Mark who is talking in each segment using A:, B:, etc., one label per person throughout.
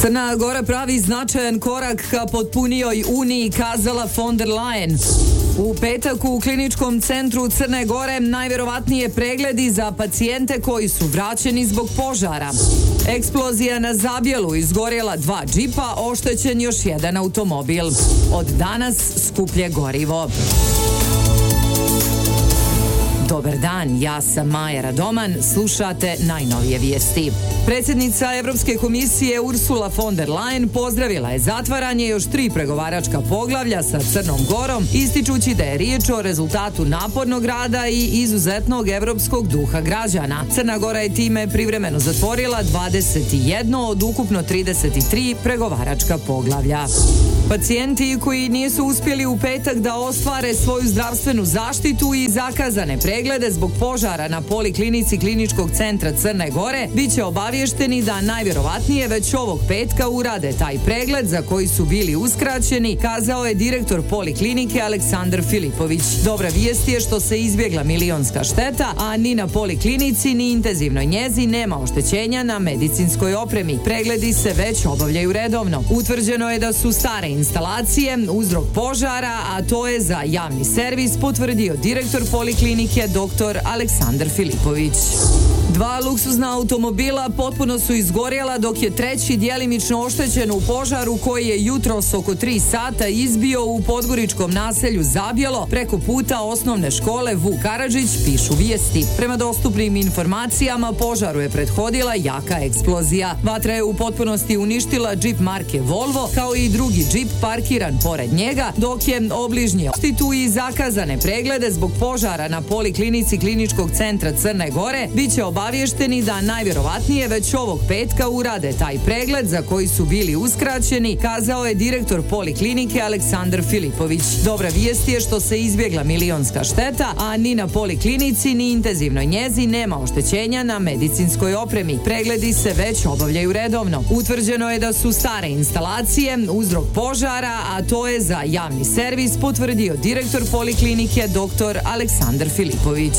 A: Crna Gora pravi značajan korak ka potpunijoj uniji, kazala von der Leyen. U petak u Kliničkom centru Crne Gore najverovatnije pregledi za pacijente koji su vraćeni zbog požara. Eksplozija na Zabjelu, izgorjela 2 džipa, oštećen još 1 automobil. Od danas skuplje gorivo. Dobar dan, ja sam Maja Radoman, slušate najnovije vijesti. Predsjednica Europske komisije Ursula von der Leyen pozdravila je zatvaranje još 3 pregovaračka poglavlja sa Crnom Gorom, ističući da je riječ o rezultatu napornog rada i izuzetnog europskog duha građana. Crna Gora je time privremeno zatvorila 21 od ukupno 33 pregovaračka poglavlja. Pacijenti koji nisu uspjeli u petak da ostvare svoju zdravstvenu zaštitu i zakazane preglede zbog požara na poliklinici Kliničkog centra Crne Gore bit će obavješteni da najvjerovatnije već ovog petka urade taj pregled za koji su bili uskraćeni, kazao je direktor poliklinike Aleksandar Filipović. Dobra vijest je što se izbjegla milionska šteta, a ni na poliklinici ni intenzivnoj njezi nema oštećenja na medicinskoj opremi. Pregledi se već obavljaju redovno. Utvrđeno je da su stare instalacije uzrok požara, a to je za javni servis potvrdio direktor poliklinike dr. Aleksandar Filipović. 2 luksuzna automobila potpuno su izgorjela, dok je treći djelimično oštećen u požaru koji je jutros oko 3 sata izbio u podgoričkom naselju Zabjelo preko puta osnovne škole Vuk Karadžić, pišu vijesti. Prema dostupnim informacijama požaru je prethodila jaka eksplozija. Vatra je u potpunosti uništila džip marke Volvo, kao i drugi džip parkiran pored njega, dok je obližnje oštitu i zakazane preglede zbog požara na poliklinici Kliničkog centra Crne Gore bit će obavješteni da najvjerovatnije već ovog petka urade taj pregled za koji su bili uskraćeni, kazao je direktor poliklinike Aleksandar Filipović. Dobra vijest je što se izbjegla milionska šteta, a ni na poliklinici ni intenzivnoj njezi nema oštećenja na medicinskoj opremi. Pregledi se već obavljaju redovno. Utvrđeno je da su stare instalacije uzrok požara, a to je za javni servis potvrdio direktor poliklinike dr. Aleksandar Filipović.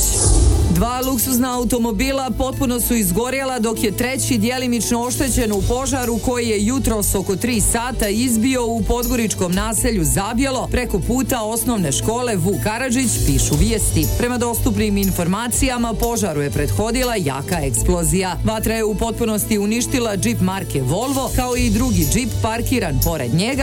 A: 2 luksuzna automobila potpuno su izgorjela, dok je treći djelimično oštećen u požaru koji je jutros oko 3 sata izbio u podgoričkom naselju Zabjelo preko puta osnovne škole Vuk Karadžić, pišu vijesti. Prema dostupnim informacijama požaru je prethodila jaka eksplozija. Vatra je u potpunosti uništila džip marke Volvo, kao i drugi džip parkiran pored njega,